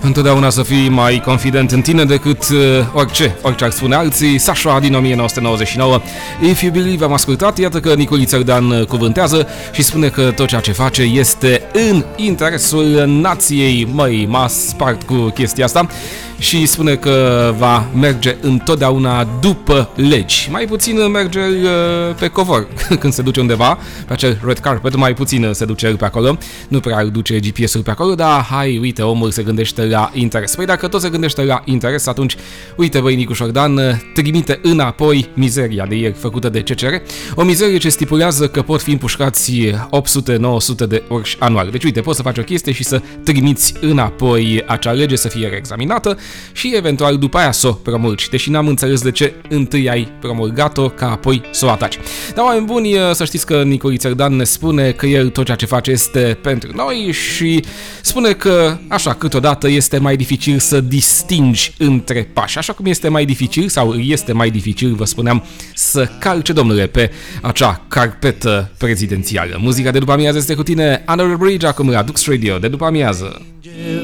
Întotdeauna să fii mai confident în tine decât orice ar spune alții. Sasha din 1999. If You Believe am ascultat. Iată că Nicoliță Dan cuvântează și spune că tot ceea ce face este în interesul nației. Măi, m-a spart cu chestia asta. Și spune că va merge întotdeauna după legi. Mai puțin merge pe covor când se duce undeva, pe acel red carpet, mai puțin se duce pe acolo. Nu prea îl duce GPS-ul pe acolo, dar hai, uite, omul se gândește la interes. Păi dacă tot se gândește la interes, atunci, uite băi, Nicu Șordan trimite înapoi mizeria de ieri făcută de CCR. O mizerie ce stipulează că pot fi împușcați 800-900 de orși anual. Deci uite, poți să faci o chestie și să trimiți înapoi acea lege să fie reexaminată și eventual după aia să o promulgi, deși n-am înțeles de ce întâi ai promulgat-o ca apoi să o ataci. Dar oameni buni, să știți că Nicoliță Dan ne spune că el tot ceea ce face este pentru noi și spune că așa câteodată este mai dificil să distingi între pași, așa cum este mai dificil sau este mai dificil, vă spuneam, să calce, domnule, pe acea carpetă prezidențială. Muzica de după amiază este cu tine, Under the Bridge, acum la Dux Radio de după amiază.